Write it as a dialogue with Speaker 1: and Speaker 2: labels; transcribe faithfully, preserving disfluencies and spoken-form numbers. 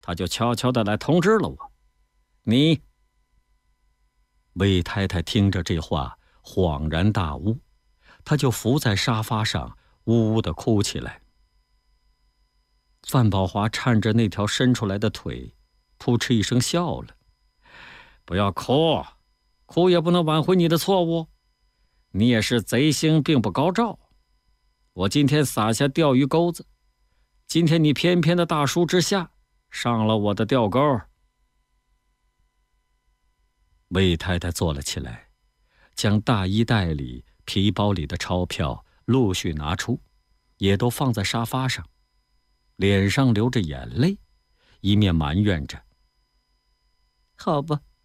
Speaker 1: 他就悄悄地来通知了我。你……魏太太听着这话，恍然大悟，她就伏在沙发上，呜呜地哭起来。范宝华颤着那条伸出来的腿，扑哧一声笑了：“不要哭，哭也不能挽回你的错误。你也是贼星并不高照。我今天撒下钓鱼钩子，今天你偏偏的大树之下上了我的钓钩。”魏太太坐了起来，将大衣袋里、皮包里的钞票陆续拿出，也都放在沙发上，脸上流着眼泪，一面埋怨着：“好吧，